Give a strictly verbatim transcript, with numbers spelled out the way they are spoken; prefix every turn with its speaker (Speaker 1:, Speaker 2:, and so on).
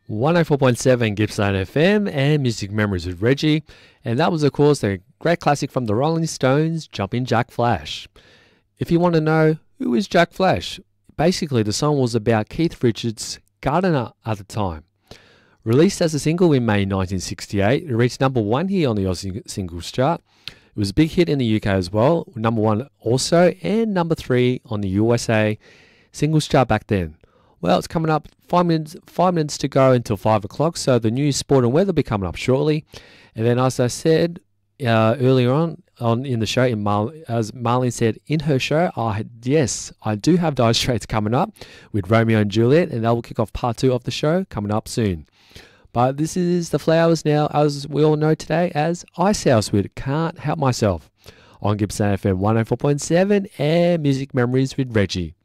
Speaker 1: one oh four point seven Gippsland F M and Music Memories with Reggie. And that was, of course, a great classic from the Rolling Stones, Jumpin' Jack Flash. If you want to know who is Jack Flash, basically the song was about Keith Richards' gardener at the time. Released as a single in May nineteen sixty-eight, it reached number one here on the Aussie Singles Chart. It was a big hit in the U K as well, number one also, and number three on the U S A Singles Chart back then. Well, it's coming up five minutes, five minutes to go until five o'clock, so the news, sport and weather will be coming up shortly. And then, as I said uh, earlier on, on in the show, in Mar- as Marlene said in her show, I yes, I do have Dire Straits coming up with Romeo and Juliet, and that will kick off part two of the show coming up soon. But this is the Flowers now, as we all know today, as Ice House with Can't Help Myself on Gippsland F M one oh four point seven and Music Memories with Reggie.